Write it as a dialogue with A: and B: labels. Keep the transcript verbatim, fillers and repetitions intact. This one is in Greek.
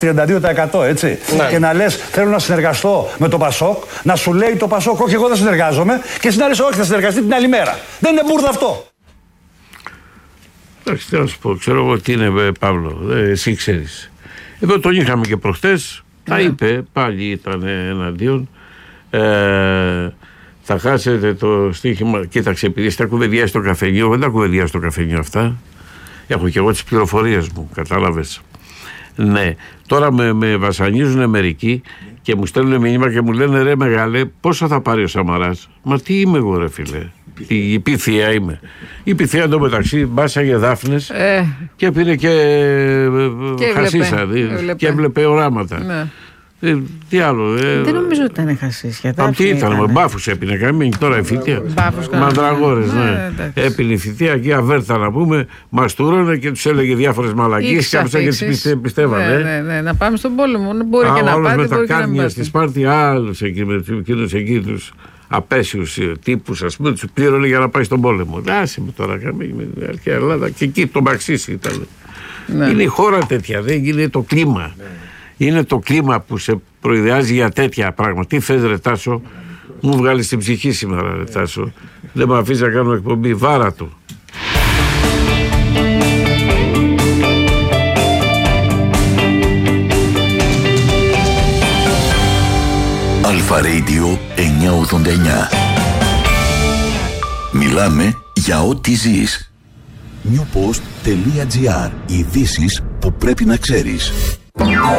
A: τριάντα δύο τοις εκατό έτσι. Ναι. Και να λες θέλω να συνεργαστώ με το Πασόκ, να σου λέει το Πασόκ όχι εγώ δεν συνεργάζομαι και εσύ να λες όχι θα συνεργαστεί την άλλη μέρα. Δεν είναι μπουρδα αυτό.
B: Εντάξει, θέλω να σου πω, ξέρω εγώ τι είναι, Παύλο, εσύ ξέρεις. Εδώ τον είχαμε και προχτές, τα ναι. είπε, πάλι ήταν εναντίον. Ε, θα χάσετε το στοίχημα. Κοίταξε, επειδή τα κουβεντιά στο καφενείο, δεν τα κουβεντιά στο καφενείο αυτά. Έχω και εγώ τις πληροφορίες μου, κατάλαβες. Ναι, τώρα με, με βασανίζουν μερικοί και μου στέλνουν μήνυμα και μου λένε ρε μεγάλε, πόσο θα πάρει ο Σαμαράς. Μα τι είμαι εγώ, ρε φίλε. Η πυθία είμαι. Η πυθία εντωμεταξύ μπάσαγε δάφνες ε. και πήρε και, και χασίσα έβλεπε. Και έβλεπε οράματα. Ναι. Ε, τι άλλο. Ε,
C: δεν νομίζω ότι ήταν χασίσια.
B: Απ' τι ήταν, με μπάφους έπινε καμία τώρα η θητεία. Μανδραγόρες, ναι. ναι. Έπινε η θητεία και αβέρτα να πούμε, μαστούρωνε και τους έλεγε διάφορες μαλακίες και άπισα και τις πιστεύανε.
C: Ναι, ναι, ναι, να πάμε στον πόλεμο. Μπορεί Α, και να πάτε,
B: με
C: μπορεί
B: τα κάρνια στη Σπάρτη, άλλους εκεί, με εκείνους εκεί τους απέσιους τύπους, ας πούμε, τους πλήρωνε για να πάει στον πόλεμο. Άσε με τώρα, με αρχαία Ελλάδα και εκεί το Μαξίσι ήταν. Ναι. Είναι η χώρα τέτοια, δεν είναι το κλίμα. Ναι. Είναι το κλίμα που σε προειδεάζει για τέτοια πράγματα. Τι θες ρε Τάσο, μου βγάλεις την ψυχή σήμερα ρε Τάσο. Δεν με αφήσει να κάνω εκπομπή, βάρα του.
D: Αλφα Radio εννιακόσια ογδόντα εννιά. Μιλάμε για ό,τι ζεις. newpost.gr. Ειδήσεις που πρέπει να ξέρεις.